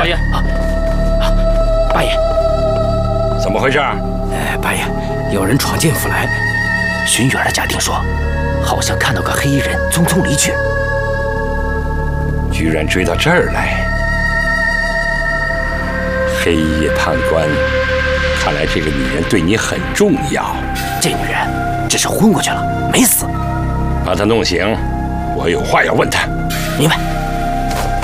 爷。八爷， 怎么回事？ 八爷，有人闯进府来，巡园的家丁说，好像看到个黑衣人匆匆离去， 居然追到这儿来。黑夜判官，看来这个女人对你很重要。 这女人只是昏过去了，没死。 把她弄醒，我有话要问她。 明白。